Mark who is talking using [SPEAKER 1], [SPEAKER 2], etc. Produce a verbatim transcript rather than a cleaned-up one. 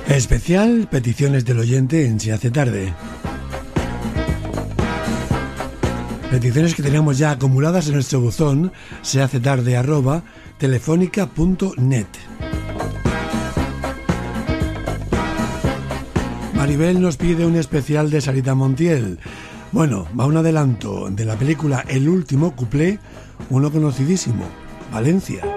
[SPEAKER 1] Especial peticiones del oyente en Se hace tarde. Peticiones que tenemos ya acumuladas en nuestro buzón sehacetarde arroba telefónica punto net. Maribel nos pide un especial de Sarita Montiel. Bueno, va un adelanto de la película El último cuplé, uno conocidísimo, Valencia.